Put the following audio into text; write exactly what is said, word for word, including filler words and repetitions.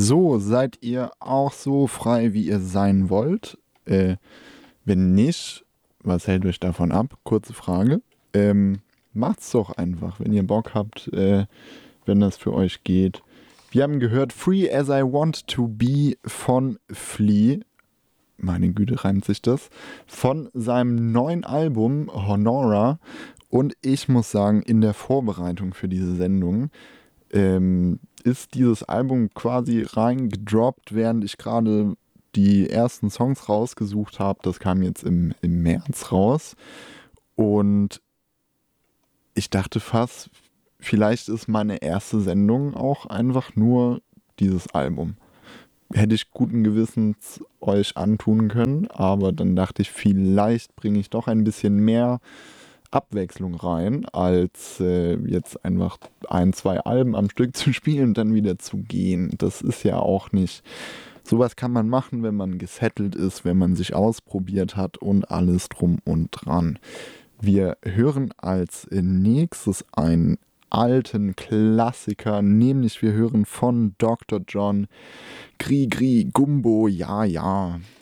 So, seid ihr auch so frei, wie ihr sein wollt? Äh, wenn nicht, was hält euch davon ab? Kurze Frage. Ähm, macht's doch einfach, wenn ihr Bock habt, äh, wenn das für euch geht. Wir haben gehört Free as I Want to Be von Flea. Meine Güte, reimt sich das. Von seinem neuen Album Honora. Und ich muss sagen, in der Vorbereitung für diese Sendung ähm, ist dieses Album quasi reingedroppt, während ich gerade die ersten Songs rausgesucht habe. Das kam jetzt im, im März raus. Und ich dachte fast, vielleicht ist meine erste Sendung auch einfach nur dieses Album. Hätte ich guten Gewissens euch antun können, aber dann dachte ich, vielleicht bringe ich doch ein bisschen mehr Abwechslung rein, als äh, jetzt einfach ein, zwei Alben am Stück zu spielen und dann wieder zu gehen. Das ist ja auch nicht. Sowas kann man machen, wenn man gesettelt ist, wenn man sich ausprobiert hat und alles drum und dran. Wir hören als nächstes einen alten Klassiker, nämlich wir hören von Doktor John Gri Gri Gumbo, ja, ja.